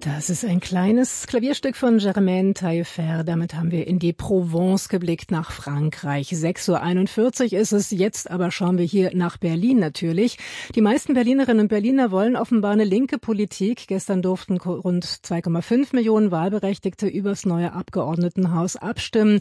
Das ist ein kleines Klavierstück von Germaine Taillefer. Damit haben wir in die Provence geblickt, nach Frankreich. 6:41 Uhr ist es jetzt, aber schauen wir hier nach Berlin natürlich. Die meisten Berlinerinnen und Berliner wollen offenbar eine linke Politik. Gestern durften rund 2,5 Millionen Wahlberechtigte übers neue Abgeordnetenhaus abstimmen.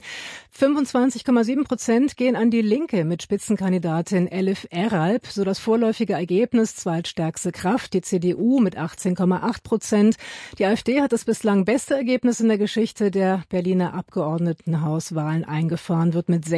25,7% gehen an die Linke mit Spitzenkandidatin Elif Eralp. So das vorläufige Ergebnis, zweitstärkste Kraft, die CDU mit 18,8%. Die AfD hat das bislang beste Ergebnis in der Geschichte der Berliner Abgeordnetenhauswahlen eingefahren, wird mit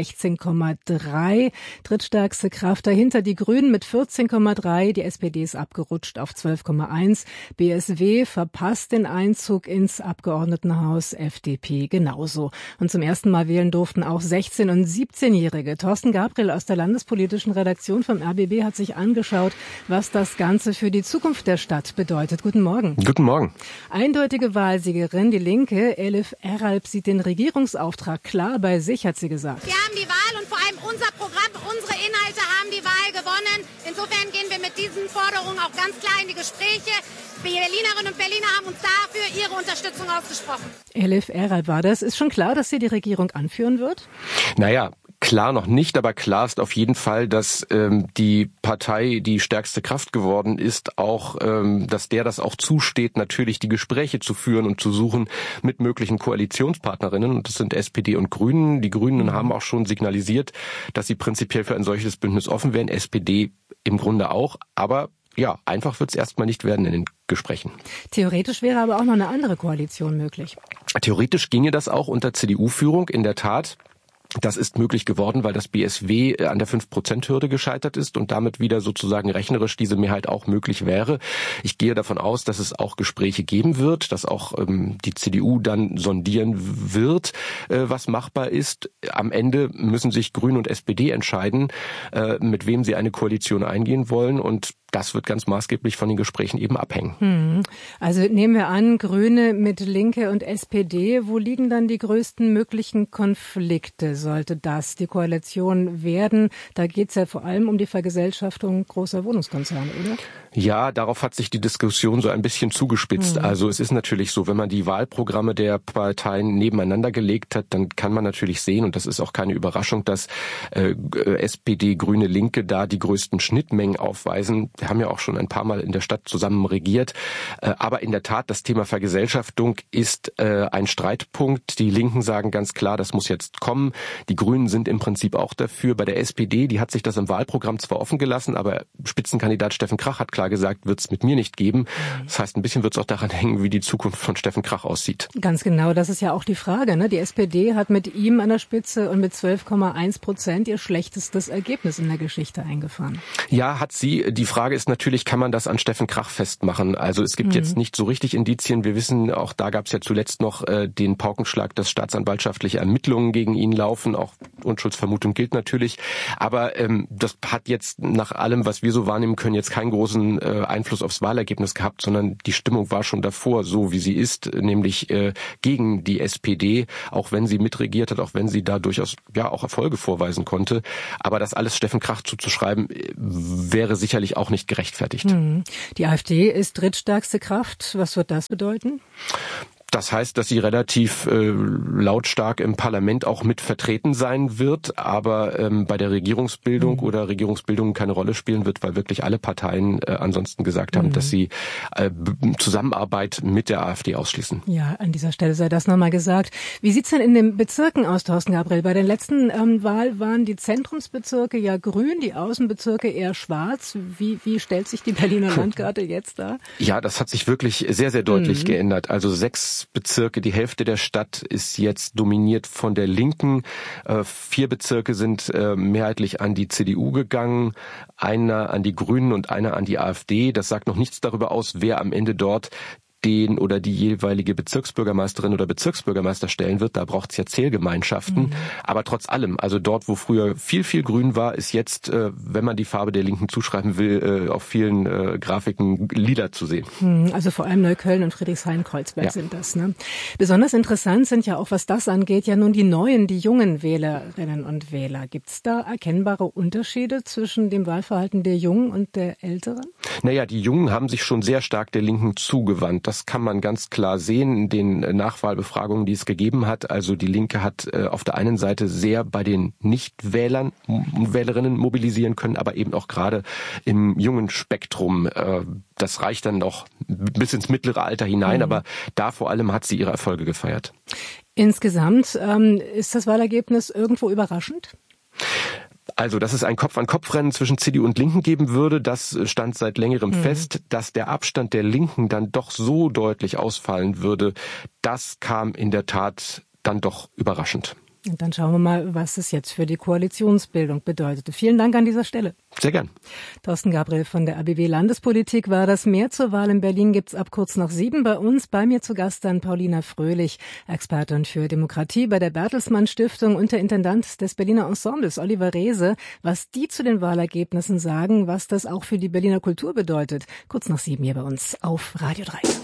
16,3 drittstärkste Kraft. Dahinter die Grünen mit 14,3, die SPD ist abgerutscht auf 12,1. BSW verpasst den Einzug ins Abgeordnetenhaus, FDP genauso. Und zum ersten Mal wählen durften auch 16- und 17-Jährige. Thorsten Gabriel aus der landespolitischen Redaktion vom RBB hat sich angeschaut, was das Ganze für die Zukunft der Stadt bedeutet. Guten Morgen. Guten Morgen. Eindeutige Wahlsiegerin, die Linke, Elif Eralp, sieht den Regierungsauftrag klar bei sich, hat sie gesagt. Wir haben die Wahl und vor allem unser Programm, unsere Inhalte haben die Wahl gewonnen. Insofern gehen wir mit diesen Forderungen auch ganz klar in die Gespräche. Die Berlinerinnen und Berliner haben uns dafür ihre Unterstützung ausgesprochen. Elif Eralp war das. Ist schon klar, dass sie die Regierung anführen wird? Naja, klar noch nicht, aber klar ist auf jeden Fall, dass die Partei die stärkste Kraft geworden ist, auch dass der das auch zusteht, natürlich die Gespräche zu führen und zu suchen mit möglichen Koalitionspartnerinnen. Und das sind SPD und Grünen. Die Grünen haben auch schon signalisiert, dass sie prinzipiell für ein solches Bündnis offen wären. SPD im Grunde auch, aber ja, einfach wird es erstmal nicht werden in den Gesprächen. Theoretisch wäre aber auch noch eine andere Koalition möglich. Theoretisch ginge das auch unter CDU-Führung, in der Tat. Das ist möglich geworden, weil das BSW an der 5%-Hürde gescheitert ist und damit wieder sozusagen rechnerisch diese Mehrheit auch möglich wäre. Ich gehe davon aus, dass es auch Gespräche geben wird, dass auch die CDU dann sondieren wird, was machbar ist. Am Ende müssen sich Grüne und SPD entscheiden, mit wem sie eine Koalition eingehen wollen, und das wird ganz maßgeblich von den Gesprächen eben abhängen. Also nehmen wir an, Grüne mit Linke und SPD. Wo liegen dann die größten möglichen Konflikte? Sollte das die Koalition werden? Da geht es ja vor allem um die Vergesellschaftung großer Wohnungskonzerne, oder? Ja, darauf hat sich die Diskussion so ein bisschen zugespitzt. Also es ist natürlich so, wenn man die Wahlprogramme der Parteien nebeneinander gelegt hat, dann kann man natürlich sehen, und das ist auch keine Überraschung, dass SPD, Grüne, Linke da die größten Schnittmengen aufweisen. Wir haben ja auch schon ein paar Mal in der Stadt zusammen regiert. Aber in der Tat, das Thema Vergesellschaftung ist ein Streitpunkt. Die Linken sagen ganz klar, das muss jetzt kommen. Die Grünen sind im Prinzip auch dafür. Bei der SPD, die hat sich das im Wahlprogramm zwar offen gelassen, aber Spitzenkandidat Steffen Krach hat klar gesagt, wird es mit mir nicht geben. Das heißt, ein bisschen wird es auch daran hängen, wie die Zukunft von Steffen Krach aussieht. Ganz genau, das ist ja auch die Frage, ne? Die SPD hat mit ihm an der Spitze und mit 12,1% ihr schlechtestes Ergebnis in der Geschichte eingefahren. Ja, hat sie. Die Frage ist natürlich, kann man das an Steffen Krach festmachen? Also es gibt jetzt nicht so richtig Indizien. Wir wissen, auch da gab es ja zuletzt noch den Paukenschlag, dass staatsanwaltschaftliche Ermittlungen gegen ihn laufen. Auch Unschuldsvermutung gilt natürlich. Aber das hat jetzt nach allem, was wir so wahrnehmen können, jetzt keinen großen Einfluss aufs Wahlergebnis gehabt, sondern die Stimmung war schon davor so, wie sie ist, nämlich gegen die SPD, auch wenn sie mitregiert hat, auch wenn sie da durchaus ja auch Erfolge vorweisen konnte. Aber das alles Steffen Krach zuzuschreiben, wäre sicherlich auch nicht gerechtfertigt. Die AfD ist drittstärkste Kraft. Was wird das bedeuten? Das heißt, dass sie relativ lautstark im Parlament auch mit vertreten sein wird, aber bei der Regierungsbildung oder Regierungsbildung keine Rolle spielen wird, weil wirklich alle Parteien ansonsten gesagt haben, dass sie Zusammenarbeit mit der AfD ausschließen. Ja, an dieser Stelle sei das nochmal gesagt. Wie sieht's denn in den Bezirken aus, Thorsten Gabriel? Bei der letzten Wahl waren die Zentrumsbezirke ja grün, die Außenbezirke eher schwarz. Wie stellt sich die Berliner Landkarte jetzt dar? Ja, das hat sich wirklich sehr, sehr deutlich geändert. Also 6 Bezirke, die Hälfte der Stadt ist jetzt dominiert von der Linken. 4 Bezirke sind mehrheitlich an die CDU gegangen, einer an die Grünen und einer an die AfD. Das sagt noch nichts darüber aus, wer am Ende dort den oder die jeweilige Bezirksbürgermeisterin oder Bezirksbürgermeister stellen wird. Da braucht es ja Zählgemeinschaften. Aber trotz allem, also dort, wo früher viel, viel grün war, ist jetzt, wenn man die Farbe der Linken zuschreiben will, auf vielen Grafiken lila zu sehen. Also vor allem Neukölln und Friedrichshain-Kreuzberg sind das. Ne? Besonders interessant sind ja auch, was das angeht, ja nun die jungen Wählerinnen und Wähler. Gibt es da erkennbare Unterschiede zwischen dem Wahlverhalten der Jungen und der Älteren? Naja, die Jungen haben sich schon sehr stark der Linken zugewandt. Das kann man ganz klar sehen in den Nachwahlbefragungen, die es gegeben hat. Also die Linke hat auf der einen Seite sehr bei den Nichtwählern und Wählerinnen mobilisieren können, aber eben auch gerade im jungen Spektrum. Das reicht dann noch bis ins mittlere Alter hinein, aber da vor allem hat sie ihre Erfolge gefeiert. Insgesamt ist das Wahlergebnis irgendwo überraschend? Also, dass es ein Kopf-an-Kopf-Rennen zwischen CDU und Linken geben würde, das stand seit längerem fest. Dass der Abstand der Linken dann doch so deutlich ausfallen würde, das kam in der Tat dann doch überraschend. Und dann schauen wir mal, was es jetzt für die Koalitionsbildung bedeutete. Vielen Dank an dieser Stelle. Sehr gern. Thorsten Gabriel von der ABW Landespolitik war das. Mehr zur Wahl in Berlin gibt's ab kurz nach 7 bei uns. Bei mir zu Gast dann Paulina Fröhlich, Expertin für Demokratie bei der Bertelsmann Stiftung und der Intendant des Berliner Ensembles, Oliver Reese. Was die zu den Wahlergebnissen sagen, was das auch für die Berliner Kultur bedeutet. Kurz nach 7 hier bei uns auf Radio 3.